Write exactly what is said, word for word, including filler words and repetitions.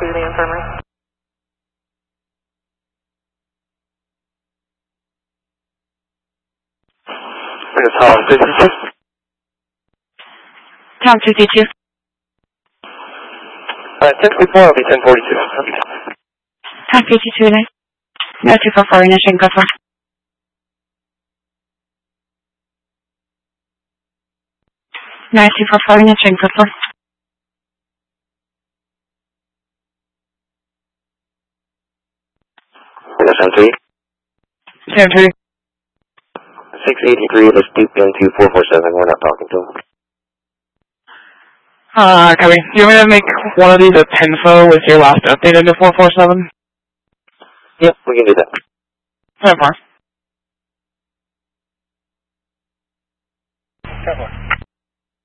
to the infirmary. It's Tom fifty-two. Tom fifty-two. Uh, ten forty-four, I'll be ten forty-two. Tom fifty-two, nice. No two four four, initiating code four. nine two four four, initiating code four. S M three. Zero three. six eighty-three, let's deep into four four seven, we're not talking to him. Uh, copy. Do you want me to make one of these a Tenfo with your last update into four four seven? Yep, we can do that. ten four. ten four.